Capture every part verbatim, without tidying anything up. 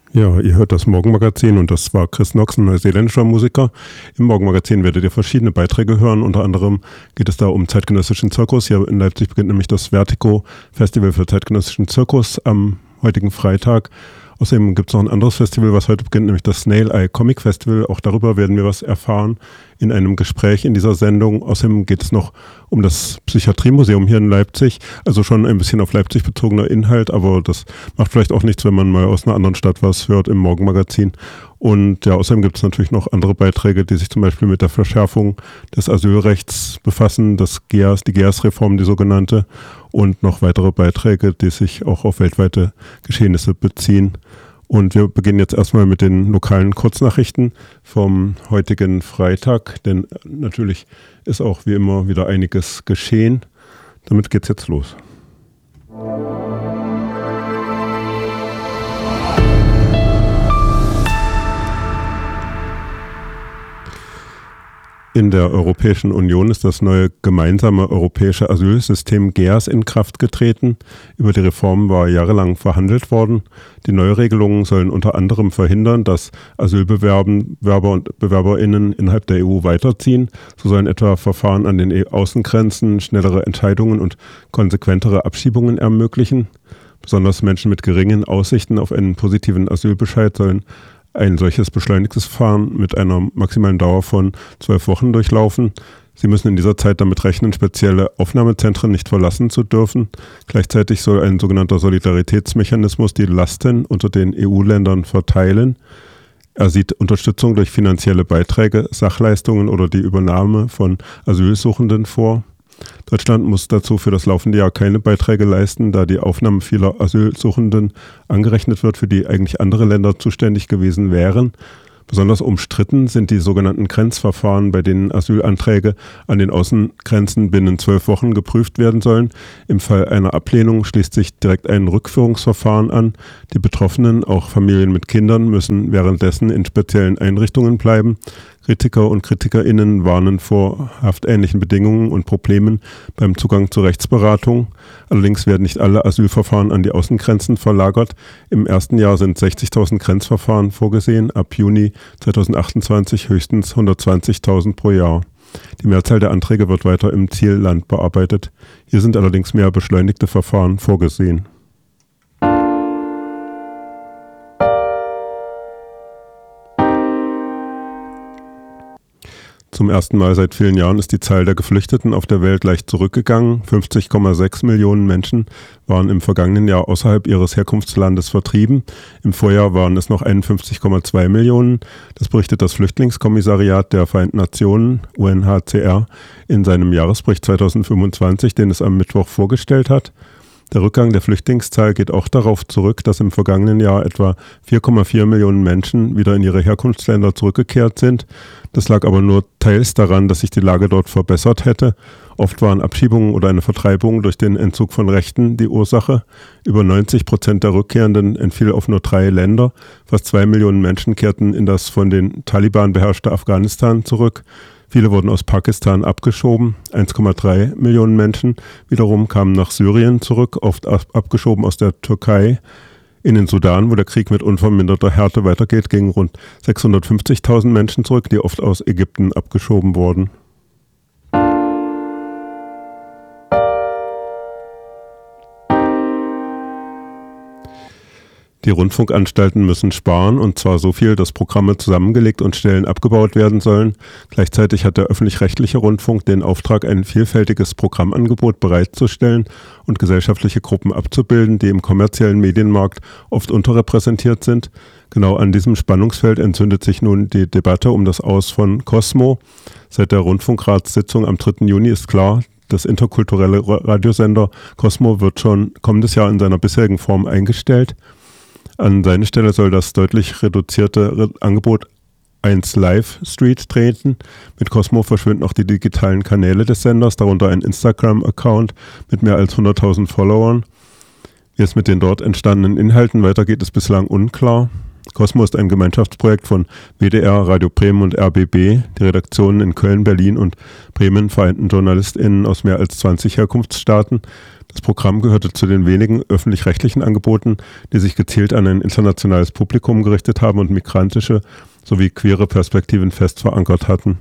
Ja, ihr hört das Morgenmagazin und das war Chris Knox, ein neuseeländischer Musiker. Im Morgenmagazin werdet ihr verschiedene Beiträge hören. Unter anderem geht es da um zeitgenössischen Zirkus. Hier in Leipzig beginnt nämlich das Vertigo Festival für zeitgenössischen Zirkus am heutigen Freitag. Außerdem gibt es noch ein anderes Festival, was heute beginnt, nämlich das Snail Eye Comic Festival. Auch darüber werden wir was erfahren in einem Gespräch in dieser Sendung. Außerdem geht es noch um das Psychiatriemuseum hier in Leipzig. Also schon ein bisschen auf Leipzig bezogener Inhalt, aber das macht vielleicht auch nichts, wenn man mal aus einer anderen Stadt was hört im Morgenmagazin. Und ja, außerdem gibt es natürlich noch andere Beiträge, die sich zum Beispiel mit der Verschärfung des Asylrechts befassen, das G E A S, die G E A S-Reform, die sogenannte, und noch weitere Beiträge, die sich auch auf weltweite Geschehnisse beziehen. Und wir beginnen jetzt erstmal mit den lokalen Kurznachrichten vom heutigen Freitag, denn natürlich ist auch wie immer wieder einiges geschehen. Damit geht's jetzt los. In der Europäischen Union ist das neue gemeinsame europäische Asylsystem G E A S in Kraft getreten. Über die Reform war jahrelang verhandelt worden. Die Neuregelungen sollen unter anderem verhindern, dass Asylbewerber und BewerberInnen innerhalb der E U weiterziehen. So sollen etwa Verfahren an den Außengrenzen schnellere Entscheidungen und konsequentere Abschiebungen ermöglichen. Besonders Menschen mit geringen Aussichten auf einen positiven Asylbescheid sollen ein solches beschleunigtes Verfahren mit einer maximalen Dauer von zwölf Wochen durchlaufen. Sie müssen in dieser Zeit damit rechnen, spezielle Aufnahmezentren nicht verlassen zu dürfen. Gleichzeitig soll ein sogenannter Solidaritätsmechanismus die Lasten unter den E U-Ländern verteilen. Er sieht Unterstützung durch finanzielle Beiträge, Sachleistungen oder die Übernahme von Asylsuchenden vor. Deutschland muss dazu für das laufende Jahr keine Beiträge leisten, da die Aufnahme vieler Asylsuchenden angerechnet wird, für die eigentlich andere Länder zuständig gewesen wären. Besonders umstritten sind die sogenannten Grenzverfahren, bei denen Asylanträge an den Außengrenzen binnen zwölf Wochen geprüft werden sollen. Im Fall einer Ablehnung schließt sich direkt ein Rückführungsverfahren an. Die Betroffenen, auch Familien mit Kindern, müssen währenddessen in speziellen Einrichtungen bleiben. Kritiker und KritikerInnen warnen vor haftähnlichen Bedingungen und Problemen beim Zugang zur Rechtsberatung. Allerdings werden nicht alle Asylverfahren an die Außengrenzen verlagert. Im ersten Jahr sind sechzigtausend Grenzverfahren vorgesehen, ab Juni zweitausendachtundzwanzig höchstens hundertzwanzigtausend pro Jahr. Die Mehrzahl der Anträge wird weiter im Zielland bearbeitet. Hier sind allerdings mehr beschleunigte Verfahren vorgesehen. Zum ersten Mal seit vielen Jahren ist die Zahl der Geflüchteten auf der Welt leicht zurückgegangen. fünfzig Komma sechs Millionen Menschen waren im vergangenen Jahr außerhalb ihres Herkunftslandes vertrieben. Im Vorjahr waren es noch einundfünfzig Komma zwei Millionen. Das berichtet das Flüchtlingskommissariat der Vereinten Nationen, U N H C R, in seinem Jahresbericht zweitausendfünfundzwanzig, den es am Mittwoch vorgestellt hat. Der Rückgang der Flüchtlingszahl geht auch darauf zurück, dass im vergangenen Jahr etwa vier Komma vier Millionen Menschen wieder in ihre Herkunftsländer zurückgekehrt sind. Das lag aber nur teils daran, dass sich die Lage dort verbessert hätte. Oft waren Abschiebungen oder eine Vertreibung durch den Entzug von Rechten die Ursache. Über neunzig Prozent der Rückkehrenden entfiel auf nur drei Länder. Fast zwei Millionen Menschen kehrten in das von den Taliban beherrschte Afghanistan zurück. Viele wurden aus Pakistan abgeschoben. eins Komma drei Millionen Menschen wiederum kamen nach Syrien zurück, oft abgeschoben aus der Türkei. In den Sudan, wo der Krieg mit unverminderter Härte weitergeht, gingen rund sechshundertfünfzigtausend Menschen zurück, die oft aus Ägypten abgeschoben wurden. Die Rundfunkanstalten müssen sparen, und zwar so viel, dass Programme zusammengelegt und Stellen abgebaut werden sollen. Gleichzeitig hat der öffentlich-rechtliche Rundfunk den Auftrag, ein vielfältiges Programmangebot bereitzustellen und gesellschaftliche Gruppen abzubilden, die im kommerziellen Medienmarkt oft unterrepräsentiert sind. Genau an diesem Spannungsfeld entzündet sich nun die Debatte um das Aus von Cosmo. Seit der Rundfunkratssitzung am dritten Juni ist klar, das interkulturelle Radiosender Cosmo wird schon kommendes Jahr in seiner bisherigen Form eingestellt. An seine Stelle soll das deutlich reduzierte Angebot eins Live Street treten. Mit Cosmo verschwinden auch die digitalen Kanäle des Senders, darunter ein Instagram-Account mit mehr als hunderttausend Followern. Wie es mit den dort entstandenen Inhalten weitergeht, ist bislang unklar. Cosmo ist ein Gemeinschaftsprojekt von W D R, Radio Bremen und R B B. Die Redaktionen in Köln, Berlin und Bremen vereinten JournalistInnen aus mehr als zwanzig Herkunftsstaaten. Das Programm gehörte zu den wenigen öffentlich-rechtlichen Angeboten, die sich gezielt an ein internationales Publikum gerichtet haben und migrantische sowie queere Perspektiven fest verankert hatten.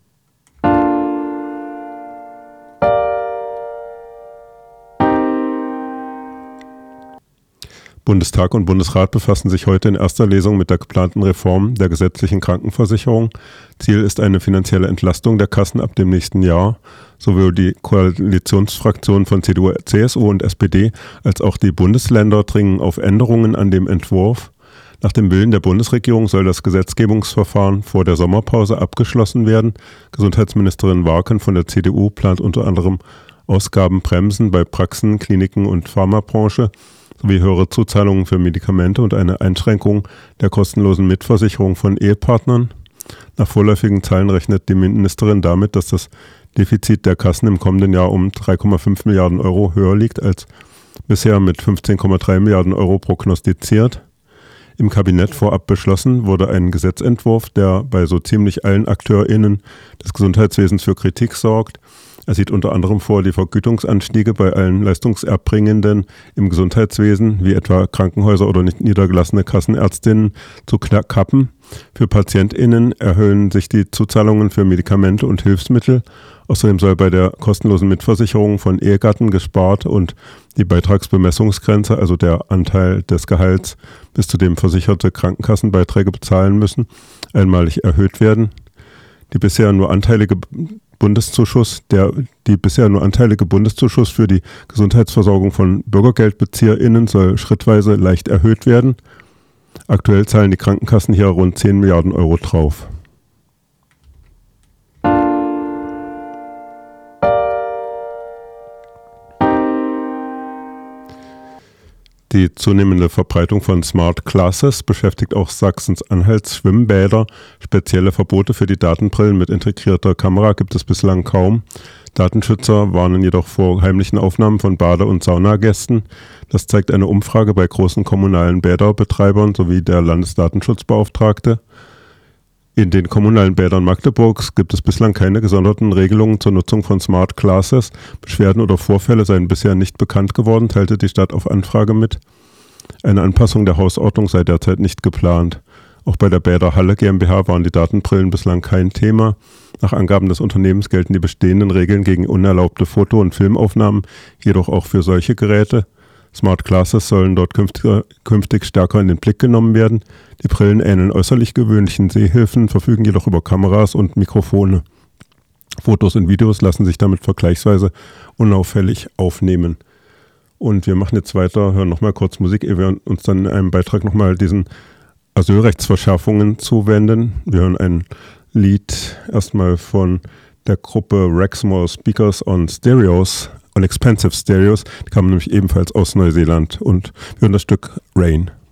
Bundestag und Bundesrat befassen sich heute in erster Lesung mit der geplanten Reform der gesetzlichen Krankenversicherung. Ziel ist eine finanzielle Entlastung der Kassen ab dem nächsten Jahr. Sowohl die Koalitionsfraktionen von C D U, C S U und S P D als auch die Bundesländer dringen auf Änderungen an dem Entwurf. Nach dem Willen der Bundesregierung soll das Gesetzgebungsverfahren vor der Sommerpause abgeschlossen werden. Gesundheitsministerin Warken von der C D U plant unter anderem Ausgabenbremsen bei Praxen, Kliniken und Pharmabranche sowie höhere Zuzahlungen für Medikamente und eine Einschränkung der kostenlosen Mitversicherung von Ehepartnern. Nach vorläufigen Zahlen rechnet die Ministerin damit, dass das Defizit der Kassen im kommenden Jahr um drei Komma fünf Milliarden Euro höher liegt als bisher mit fünfzehn Komma drei Milliarden Euro prognostiziert. Im Kabinett vorab beschlossen wurde ein Gesetzentwurf, der bei so ziemlich allen AkteurInnen des Gesundheitswesens für Kritik sorgt. Er sieht unter anderem vor, die Vergütungsanstiege bei allen Leistungserbringenden im Gesundheitswesen, wie etwa Krankenhäuser oder nicht niedergelassene Kassenärztinnen, zu kappen. Für PatientInnen erhöhen sich die Zuzahlungen für Medikamente und Hilfsmittel. Außerdem soll bei der kostenlosen Mitversicherung von Ehegatten gespart und die Beitragsbemessungsgrenze, also der Anteil des Gehalts, bis zu dem Versicherte Krankenkassenbeiträge bezahlen müssen, einmalig erhöht werden. Die bisher nur anteilige Bundeszuschuss, der die bisher nur anteilige Bundeszuschuss für die Gesundheitsversorgung von BürgergeldbezieherInnen soll schrittweise leicht erhöht werden. Aktuell zahlen die Krankenkassen hier rund zehn Milliarden Euro drauf. Die zunehmende Verbreitung von Smart Glasses beschäftigt auch Sachsen-Anhalts Schwimmbäder. Spezielle Verbote für die Datenbrillen mit integrierter Kamera gibt es bislang kaum. Datenschützer warnen jedoch vor heimlichen Aufnahmen von Bade- und Saunagästen. Das zeigt eine Umfrage bei großen kommunalen Bäderbetreibern sowie der Landesdatenschutzbeauftragte. In den kommunalen Bädern Magdeburgs gibt es bislang keine gesonderten Regelungen zur Nutzung von Smart Glasses. Beschwerden oder Vorfälle seien bisher nicht bekannt geworden, teilte die Stadt auf Anfrage mit. Eine Anpassung der Hausordnung sei derzeit nicht geplant. Auch bei der Bäder Halle GmbH waren die Datenbrillen bislang kein Thema. Nach Angaben des Unternehmens gelten die bestehenden Regeln gegen unerlaubte Foto- und Filmaufnahmen jedoch auch für solche Geräte. Smart Glasses sollen dort künftig, künftig stärker in den Blick genommen werden. Die Brillen ähneln äußerlich gewöhnlichen Sehhilfen, verfügen jedoch über Kameras und Mikrofone. Fotos und Videos lassen sich damit vergleichsweise unauffällig aufnehmen. Und wir machen jetzt weiter, hören nochmal kurz Musik, ehe wir uns dann in einem Beitrag nochmal diesen Asylrechtsverschärfungen zuwenden. Wir hören ein Lied erstmal von der Gruppe Rexmore Speakers on Stereos, on Expensive Stereos. Die kamen nämlich ebenfalls aus Neuseeland und wir hören das Stück Rain.